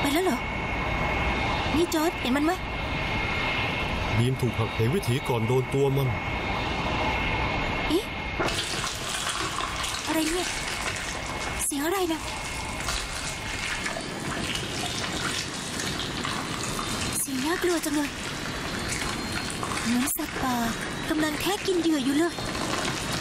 แล้วเหรอนี่จอร์จเห็นมันไหมบีมถูกหักเหวิถีก่อนโดนตัวมันเอ๊ะอะไรเนี่ยเสียงอะไรนะเสียงน่ากลัวจังเลยเหมือนสัตว์ป่ากำลังแทะกินเหยื่ออยู่เลย